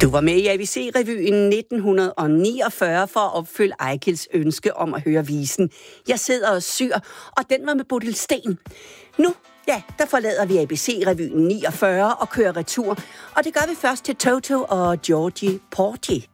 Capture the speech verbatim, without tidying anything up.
Du var med i A B C-revyen nitten niogfyrre for at opfylde Ejkils ønske om at høre visen Jeg sidder og syr, og den var med Bodil Sten. Nu, ja, der forlader vi A B C-revyen niogfyrre og kører retur, og det gør vi først til Toto og Georgie Porgy.